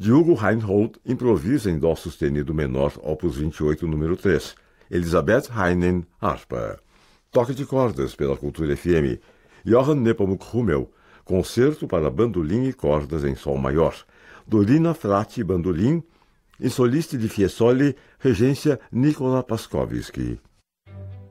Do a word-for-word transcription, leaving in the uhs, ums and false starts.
Diogo Reinhold improvisa em dó sustenido menor, opus vinte e oito, número três. Elisabeth Heinen, harpa. Toque de cordas pela Cultura F M. Johann Nepomuk Hummel, concerto para bandolim e cordas em sol maior. Dorina Frati, bandolim, e soliste de Fiesole, regência Nicola Paskovski.